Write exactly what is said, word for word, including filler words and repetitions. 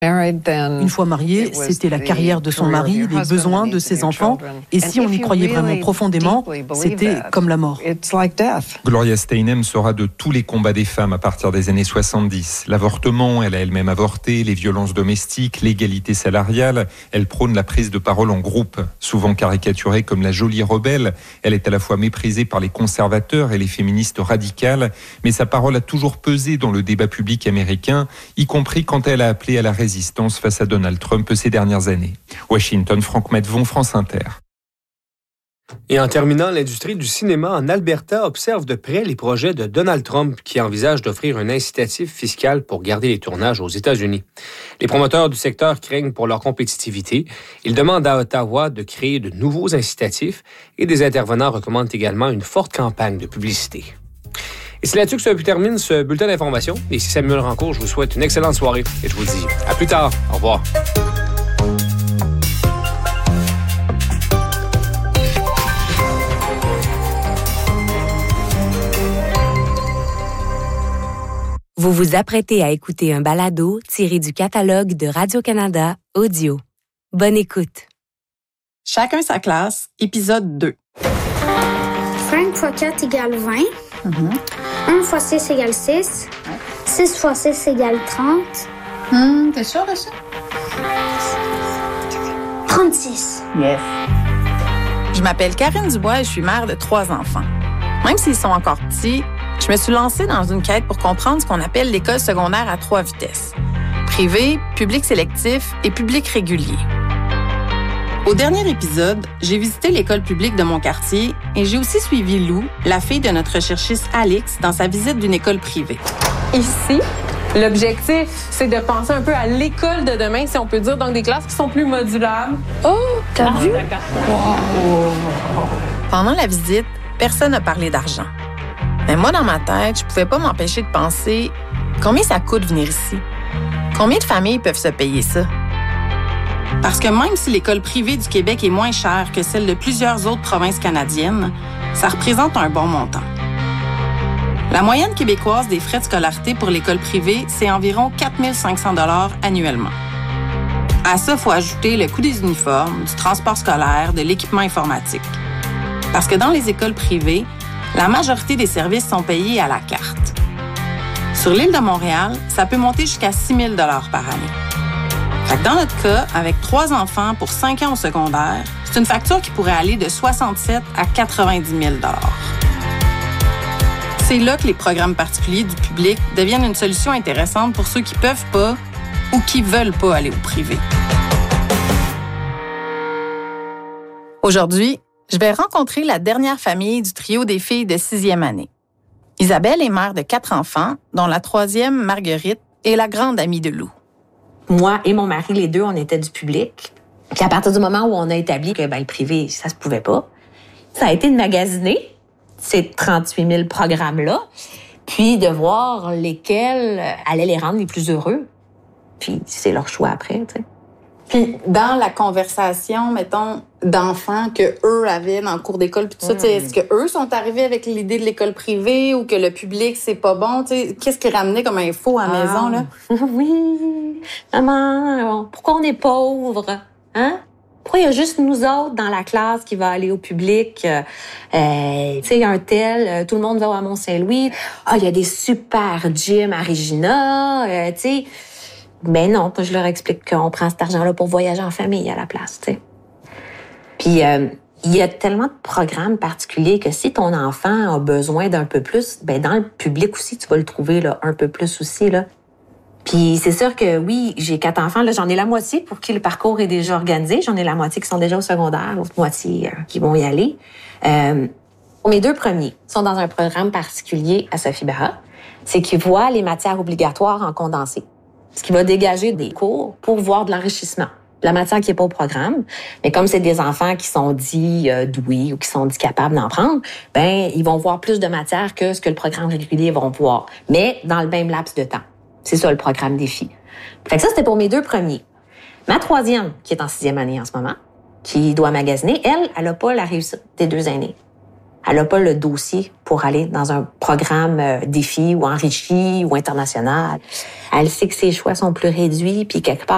Une fois marié, c'était la carrière de son mari, les besoins de ses enfants, et si on y croyait vraiment profondément, c'était comme la mort. Gloria Steinem saura de tous les combats des femmes à partir des années soixante-dix. L'avortement, elle a elle-même avorté, les violences domestiques, l'égalité salariale. Elle prône la prise de parole en groupe. Souvent caricaturée comme la jolie rebelle, elle est à la fois méprisée par les conservateurs et les féministes radicales, mais sa parole a toujours pesé dans le débat public américain, y compris quand elle a appelé à la résistance face à Donald Trump ces dernières années. Washington, Franck Medvon, France Inter. Et en terminant, l'industrie du cinéma en Alberta observe de près les projets de Donald Trump qui envisage d'offrir un incitatif fiscal pour garder les tournages aux États-Unis. Les promoteurs du secteur craignent pour leur compétitivité. Ils demandent à Ottawa de créer de nouveaux incitatifs et des intervenants recommandent également une forte campagne de publicité. Et c'est là-dessus que se termine ce bulletin d'information. Ici Samuel Rancourt, je vous souhaite une excellente soirée et je vous dis à plus tard. Au revoir. Vous vous apprêtez à écouter un balado tiré du catalogue de Radio-Canada Audio. Bonne écoute. Chacun sa classe, épisode deux. cinq fois quatre égale vingt. Mm-hmm. un fois six égale six. Ouais. six fois six égale trente. Hum, t'es sûr de ça? trente-six. Yes. Je m'appelle Karine Dubois et je suis mère de trois enfants. Même s'ils sont encore petits, je me suis lancée dans une quête pour comprendre ce qu'on appelle l'école secondaire à trois vitesses. Privé, public sélectif et public régulier. Au dernier épisode, j'ai visité l'école publique de mon quartier et j'ai aussi suivi Lou, la fille de notre recherchiste Alix, dans sa visite d'une école privée. Ici, l'objectif, c'est de penser un peu à l'école de demain, si on peut dire, donc des classes qui sont plus modulables. Oh, t'as ah, vu? Wow. Pendant la visite, personne n'a parlé d'argent. Mais moi, dans ma tête, je pouvais pas m'empêcher de penser combien ça coûte venir ici? Combien de familles peuvent se payer ça? Parce que même si l'école privée du Québec est moins chère que celle de plusieurs autres provinces canadiennes, ça représente un bon montant. La moyenne québécoise des frais de scolarité pour l'école privée, c'est environ quatre mille cinq cents dollars annuellement. À ça, il faut ajouter le coût des uniformes, du transport scolaire, de l'équipement informatique. Parce que dans les écoles privées, la majorité des services sont payés à la carte. Sur l'île de Montréal, ça peut monter jusqu'à six mille dollars par année. Fait que dans notre cas, avec trois enfants pour cinq ans au secondaire, c'est une facture qui pourrait aller de soixante-sept à quatre-vingt-dix mille dollars. C'est là que les programmes particuliers du public deviennent une solution intéressante pour ceux qui peuvent pas ou qui veulent pas aller au privé. Aujourd'hui, je vais rencontrer la dernière famille du trio des filles de sixième année. Isabelle est mère de quatre enfants, dont la troisième, Marguerite, est la grande amie de Lou. Moi et mon mari, les deux, on était du public. Puis à partir du moment où on a établi que ben, le privé, ça se pouvait pas, ça a été de magasiner ces trente-huit mille programmes-là, puis de voir lesquels allaient les rendre les plus heureux. Puis c'est leur choix après, tu sais. Puis dans la conversation, mettons, d'enfants que eux avaient dans le cours d'école, puis tout ça, mmh. est-ce que eux sont arrivés avec l'idée de l'école privée ou que le public, c'est pas bon? T'sais, qu'est-ce qu'ils ramenaient comme info à la ah. maison, là? Oui, maman, pourquoi on est pauvre? Hein? Pourquoi il y a juste nous autres dans la classe qui va aller au public? Euh, tu sais, un tel, tout le monde va à Mont-Saint-Louis. Ah, il y a des super gyms à Regina, euh, tu sais. Ben non, je leur explique qu'on prend cet argent-là pour voyager en famille à la place, tu sais. Puis, euh, il y a tellement de programmes particuliers que si ton enfant a besoin d'un peu plus, ben dans le public aussi, tu vas le trouver là, un peu plus aussi, là. Puis c'est sûr que oui, j'ai quatre enfants, là, j'en ai la moitié pour qui le parcours est déjà organisé. J'en ai la moitié qui sont déjà au secondaire, l'autre moitié euh, qui vont y aller. Euh, mes deux premiers sont dans un programme particulier à Sophie Barra. C'est qu'ils voient les matières obligatoires en condensé. Ce qui va dégager des cours pour voir de l'enrichissement. La matière qui n'est pas au programme, mais comme c'est des enfants qui sont dits euh, doués ou qui sont dits capables d'en prendre, ben ils vont voir plus de matière que ce que le programme régulier vont voir, mais dans le même laps de temps. C'est ça le programme défi. Fait que ça, c'était pour mes deux premiers. Ma troisième, qui est en sixième année en ce moment, qui doit magasiner, elle, elle n'a pas la réussite des deux aînés. Elle n'a pas le dossier pour aller dans un programme euh, défi ou enrichi ou international. Elle sait que ses choix sont plus réduits, puis quelque part,